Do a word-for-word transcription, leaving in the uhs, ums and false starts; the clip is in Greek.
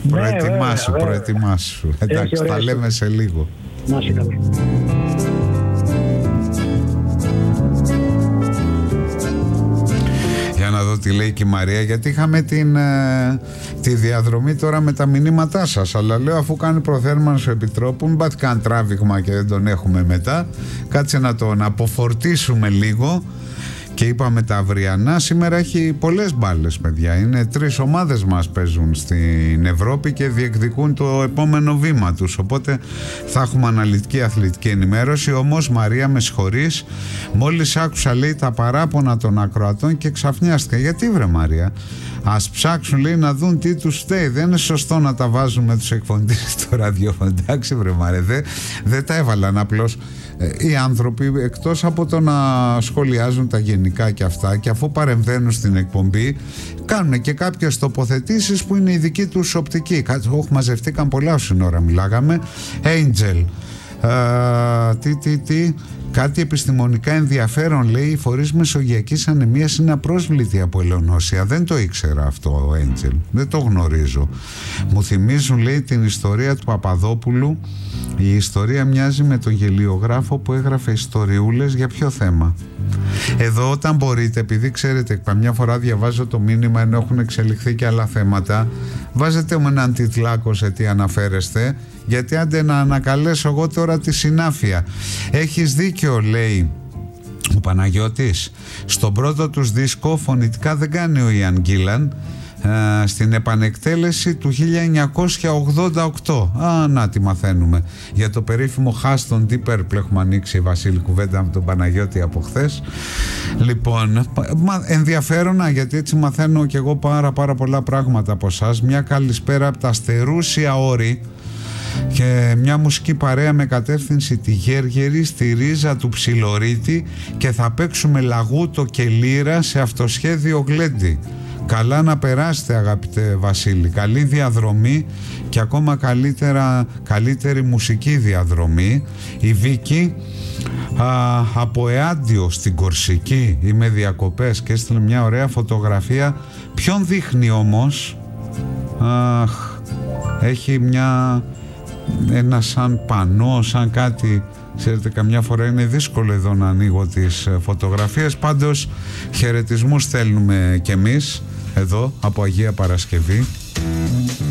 Προετοιμάσου, βέβαια, προετοιμάσου. Εντάξει, τα λέμε σε λίγο. Να είσαι καλά. Για να δω τι λέει και η Μαρία, γιατί είχαμε την, ε, τη διαδρομή τώρα με τα μηνύματά σας. Αλλά λέω, αφού κάνει προθέρμανση ο Επιτρόπου, μην πάτε καν τράβηγμα και δεν τον έχουμε μετά. Κάτσε να τον αποφορτίσουμε λίγο. Και είπαμε τα αυριανά. Σήμερα έχει πολλές μπάλες, παιδιά. Είναι τρεις ομάδες μας παίζουν στην Ευρώπη και διεκδικούν το επόμενο βήμα τους. Οπότε θα έχουμε αναλυτική αθλητική ενημέρωση. Όμως, Μαρία, με συγχωρείς, μόλις άκουσα, λέει, τα παράπονα των ακροατών και ξαφνιάστηκα. Γιατί, βρε Μαρία? Ας ψάξουν, λέει, να δουν τι τους φταίει. Δεν είναι σωστό να τα βάζουν με τους εκφωνητές στο ραδιόφωνο. Εντάξει, βρε Μαρία, δεν δε τα έβαλαν απλώς. Οι άνθρωποι, εκτός από το να σχολιάζουν τα γενικά και αυτά, και αφού παρεμβαίνουν στην εκπομπή, κάνουν και κάποιες τοποθετήσεις που είναι η δική τους οπτική. Όχι, μαζευτήκαν πολλά όσοι ώρα μιλάγαμε. Angel, uh, τι, τι, τι, κάτι επιστημονικά ενδιαφέρον, λέει, οι φορείς μεσογειακής ανεμίας είναι απρόσβλητοι από ελαιονόσια. Δεν το ήξερα αυτό, ο Angel, δεν το γνωρίζω. Μου θυμίζουν, λέει, την ιστορία του Παπαδόπουλου. Η ιστορία μοιάζει με τον γελιογράφο που έγραφε ιστοριούλες. Για ποιο θέμα? Εδώ, όταν μπορείτε, επειδή ξέρετε, καμιά φορά διαβάζω το μήνυμα ενώ έχουν εξελιχθεί και άλλα θέματα, βάζετε με έναν τιτλάκο σε τι αναφέρεστε, γιατί άντε να ανακαλέσω εγώ τώρα τη συνάφεια. Έχεις δίκιο, λέει ο Παναγιώτης. Στον πρώτο τους δίσκο φωνητικά δεν κάνει ο Ιαν Γκίλαν. Uh, στην επανεκτέλεση του χίλια εννιακόσια ογδόντα οκτώ. Α, να τι μαθαίνουμε. Για το περίφημο Huston Deep Purple έχουμε ανοίξει, Βασίλη, κουβέντα με τον Παναγιώτη από χθες. Λοιπόν, ενδιαφέρον, γιατί έτσι μαθαίνω και εγώ πάρα πάρα πολλά πράγματα από εσάς. Μια καλησπέρα από τα Αστερούσια Όρη και μια μουσική παρέα με κατεύθυνση τη Γέργερη στη ρίζα του Ψιλορίτη, και θα παίξουμε λαγούτο και λύρα σε αυτοσχέδιο γλέντι. Καλά να περάσετε, αγαπητέ Βασίλη. Καλή διαδρομή και ακόμα καλύτερα, καλύτερη μουσική διαδρομή. Η Βίκη α, από Εάντιο στην Κορσική, είμαι διακοπές, και έστειλε μια ωραία φωτογραφία. Ποιον δείχνει όμως? Αχ, έχει μια, ένα σαν πανό, σαν κάτι. Ξέρετε, καμιά φορά είναι δύσκολο εδώ να ανοίγω τις φωτογραφίες. Πάντως, χαιρετισμούς στέλνουμε κι εμείς εδώ από Αγία Παρασκευή.